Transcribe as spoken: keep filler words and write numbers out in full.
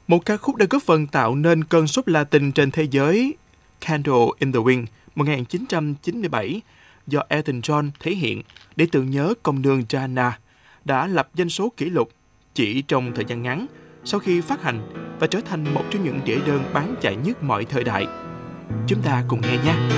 Một ca khúc đã góp phần tạo nên cơn sốt Latin trên thế giới, Candle in the Wind một nghìn chín trăm chín mươi bảy, do Elton John thể hiện để tưởng nhớ công nương Diana, đã lập doanh số kỷ lục chỉ trong thời gian ngắn sau khi phát hành và trở thành một trong những đĩa đơn bán chạy nhất mọi thời đại. Chúng ta cùng nghe nha.